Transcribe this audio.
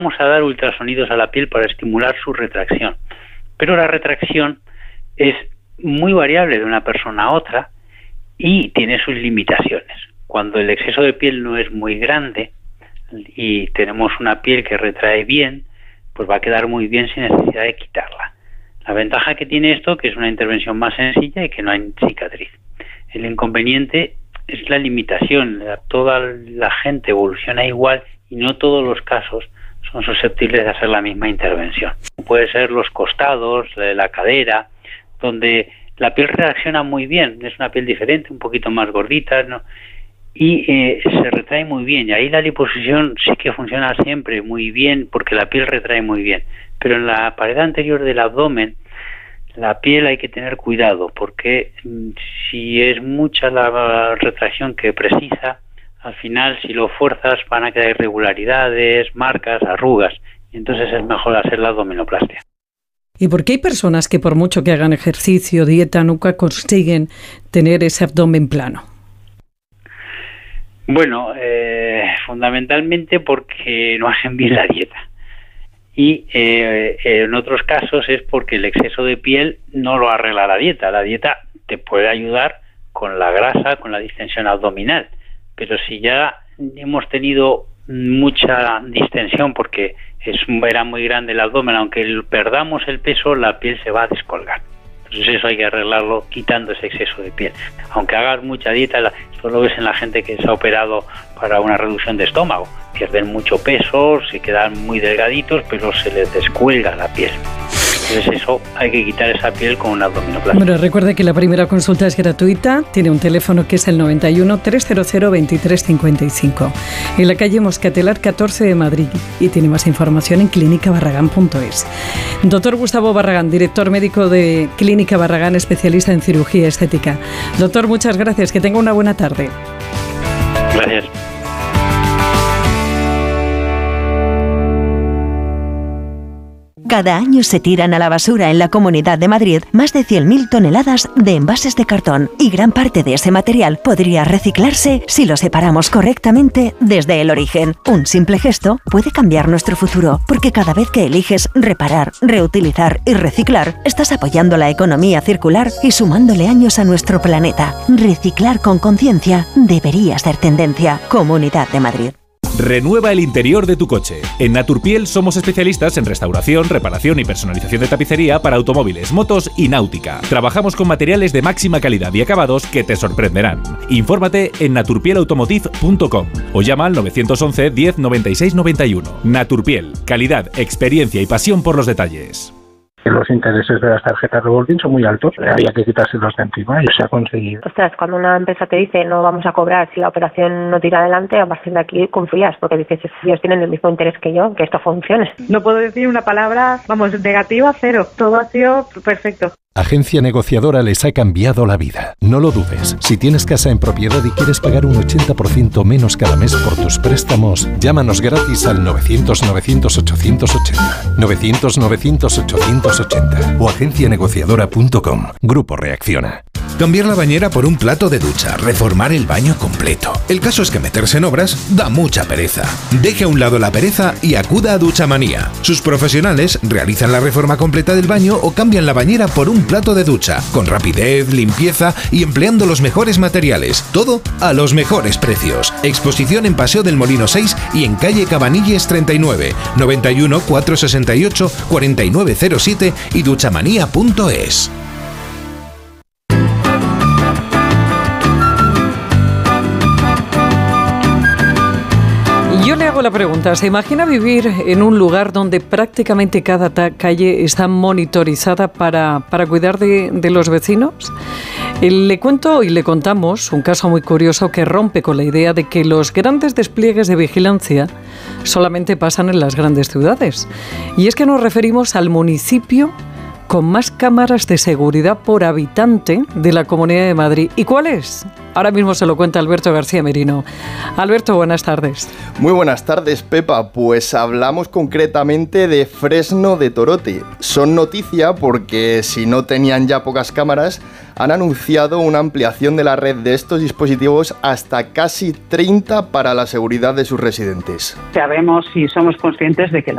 Vamos a dar ultrasonidos a la piel para estimular su retracción. Pero la retracción es muy variable de una persona a otra y tiene sus limitaciones. Cuando el exceso de piel no es muy grande y tenemos una piel que retrae bien, pues va a quedar muy bien sin necesidad de quitarla. La ventaja que tiene esto, que es una intervención más sencilla y que no hay cicatriz. El inconveniente es la limitación. Toda la gente evoluciona igual y no todos los casos son susceptibles de hacer la misma intervención. Puede ser los costados, la cadera, donde la piel reacciona muy bien. Es una piel diferente, un poquito más gordita, ¿no? Y se retrae muy bien. Y ahí la liposucción sí que funciona siempre muy bien porque la piel retrae muy bien. Pero en la pared anterior del abdomen, la piel hay que tener cuidado porque si es mucha la retracción que precisa, al final si lo fuerzas van a quedar irregularidades, marcas, arrugas, y entonces es mejor hacer la abdominoplastia. ¿Y por qué hay personas que por mucho que hagan ejercicio, dieta, nunca consiguen tener ese abdomen plano? Bueno, fundamentalmente porque no hacen bien la dieta. Y en otros casos es porque el exceso de piel no lo arregla la dieta. La dieta te puede ayudar con la grasa, con la distensión abdominal. Pero si ya hemos tenido mucha distensión porque era muy grande el abdomen, aunque perdamos el peso, la piel se va a descolgar. Entonces eso hay que arreglarlo quitando ese exceso de piel. Aunque hagas mucha dieta, esto lo ves en la gente que se ha operado para una reducción de estómago. Pierden mucho peso, se quedan muy delgaditos, pero se les descuelga la piel. Entonces eso hay que quitar esa piel con una abdominoplastia. Bueno, recuerde que la primera consulta es gratuita. Tiene un teléfono que es el 91 300 2355. En la calle Moscatelar 14 de Madrid. Y tiene más información en clínicabarragán.es. Doctor Gustavo Barragán, director médico de Clínica Barragán, especialista en cirugía estética. Doctor, muchas gracias. Que tenga una buena tarde. Gracias. Cada año se tiran a la basura en la Comunidad de Madrid más de 100.000 toneladas de envases de cartón y gran parte de ese material podría reciclarse si lo separamos correctamente desde el origen. Un simple gesto puede cambiar nuestro futuro, porque cada vez que eliges reparar, reutilizar y reciclar, estás apoyando la economía circular y sumándole años a nuestro planeta. Reciclar con conciencia debería ser tendencia. Comunidad de Madrid. Renueva el interior de tu coche. En Naturpiel somos especialistas en restauración, reparación y personalización de tapicería para automóviles, motos y náutica. Trabajamos con materiales de máxima calidad y acabados que te sorprenderán. Infórmate en naturpielautomotive.com o llama al 911 10 96 91. Naturpiel, calidad, experiencia y pasión por los detalles. Los intereses de las tarjetas revolving son muy altos, había que quitárselos de encima y se ha conseguido. Ostras, cuando una empresa te dice no vamos a cobrar si la operación no tira adelante, a partir de aquí confías, porque dices, ellos tienen el mismo interés que yo, que esto funcione. No puedo decir una palabra, negativa, cero. Todo ha sido perfecto. Agencia Negociadora les ha cambiado la vida. No lo dudes. Si tienes casa en propiedad y quieres pagar un 80% menos cada mes por tus préstamos, llámanos gratis al 900-900-880. 900-900-880 o agencianegociadora.com. Grupo Reacciona. Cambiar la bañera por un plato de ducha, reformar el baño completo. El caso es que meterse en obras da mucha pereza. Deje a un lado la pereza y acuda a Duchamanía. Sus profesionales realizan la reforma completa del baño o cambian la bañera por un plato de ducha, con rapidez, limpieza y empleando los mejores materiales. Todo a los mejores precios. Exposición en Paseo del Molino 6 y en calle Cabanilles 39, 91 468 4907 y duchamanía.es. Yo le hago la pregunta, ¿se imagina vivir en un lugar donde prácticamente cada calle está monitorizada para cuidar de los vecinos? Le cuento y le contamos un caso muy curioso que rompe con la idea de que los grandes despliegues de vigilancia solamente pasan en las grandes ciudades. Y es que nos referimos al municipio con más cámaras de seguridad por habitante de la Comunidad de Madrid. ¿Y cuál es? Ahora mismo se lo cuenta Alberto García Merino. Alberto, buenas tardes. Muy buenas tardes, Pepa. Pues hablamos concretamente de Fresno de Torote. Son noticia porque, si no tenían ya pocas cámaras, han anunciado una ampliación de la red de estos dispositivos hasta casi 30 para la seguridad de sus residentes. Sabemos y somos conscientes de que